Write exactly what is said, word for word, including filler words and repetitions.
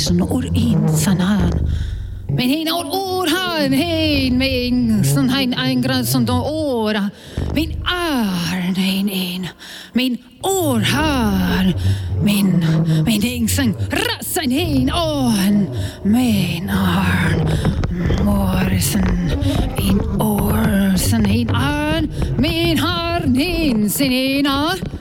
sånn or in sanan. Men hin or or han hin min sån hein en grad sån då åra. Min är hin in. Min or har min min ingsen rassen hin on. Min arn morsen in or sen hin an min har hin sin in